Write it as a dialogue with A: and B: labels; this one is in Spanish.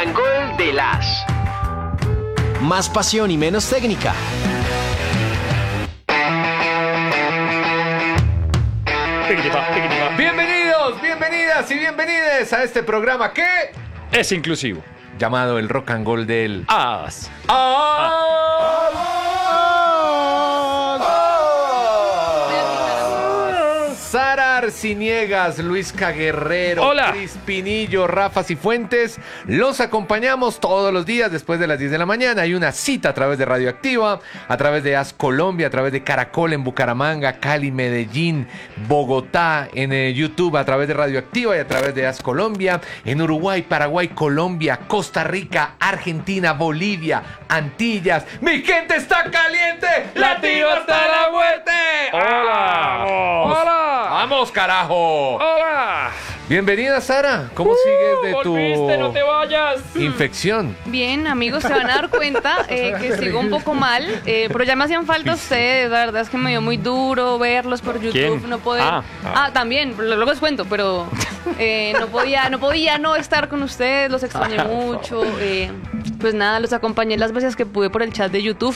A: Gol de las.
B: Más pasión y menos técnica.
C: Bienvenidos, bienvenidas y bienvenides a este programa que
D: es inclusivo.
C: llamado el Rock and Roll del
D: As.
C: Sara Arciniegas, Luisca Guerrero,
D: Hola.
C: Cris Pinillo, Rafa Cifuentes. Los acompañamos todos los días después de las 10 de la mañana. Hay una cita a través de Radioactiva, a través de As Colombia, a través de Caracol en Bucaramanga, Cali, Medellín, Bogotá, en YouTube, a través de Radioactiva y a través de As Colombia, en Uruguay, Paraguay, Colombia, Costa Rica, Argentina, Bolivia, Antillas. ¡Mi gente está caliente! ¡Latino hasta la muerte!
D: ¡Hola!
C: ¡Hola! ¡Vamos, carajo!
D: ¡Hola!
C: Bienvenida, Sara. ¿Cómo sigues de
D: Volviste, no te
C: tu
D: vayas.
C: infección?
E: Bien, amigos, se van a dar cuenta que sigo un poco mal, pero ya me hacían falta ustedes. La verdad es que me dio muy duro verlos por YouTube,
D: ¿Quién?
E: no poder. También, luego les cuento, pero no podía no estar con ustedes, los extrañé mucho. Pues nada, los acompañé las veces que pude por el chat de YouTube.